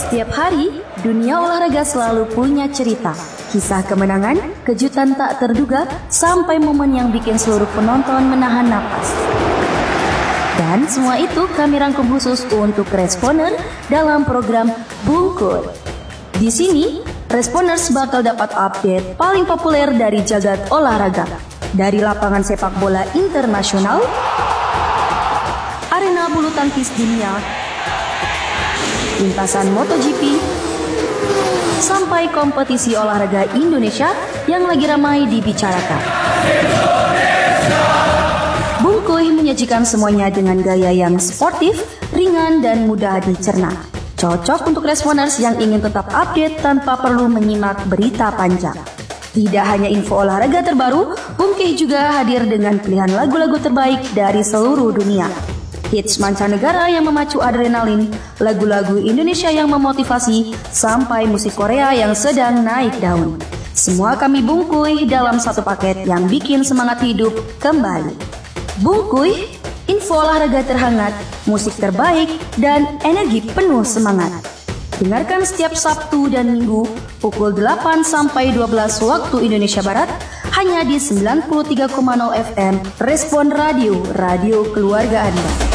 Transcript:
Setiap hari, dunia olahraga selalu punya cerita. Kisah kemenangan, kejutan tak terduga, sampai momen yang bikin seluruh penonton menahan napas. Dan semua itu kami rangkum khusus untuk Responer dalam program Bungkul. Di sini, Responers bakal dapat update paling populer dari jagat olahraga. Dari lapangan sepak bola internasional, arena bulu tangkis dunia, lintasan MotoGP, sampai kompetisi olahraga Indonesia yang lagi ramai dibicarakan. Bungkuy menyajikan semuanya dengan gaya yang sportif, ringan, dan mudah dicerna. Cocok untuk Responers yang ingin tetap update tanpa perlu menyimak berita panjang. Tidak hanya info olahraga terbaru, Bungkuy juga hadir dengan pilihan lagu-lagu terbaik dari seluruh dunia. Hits mancanegara yang memacu adrenalin, lagu-lagu Indonesia yang memotivasi, sampai musik Korea yang sedang naik daun. Semua kami bungkuy dalam satu paket yang bikin semangat hidup kembali. Bungkuy, info olahraga terhangat, musik terbaik, dan energi penuh semangat. Dengarkan setiap Sabtu dan Minggu pukul 8 sampai 12 waktu Indonesia Barat hanya di 93,0 FM Respon Radio, radio keluarga Anda.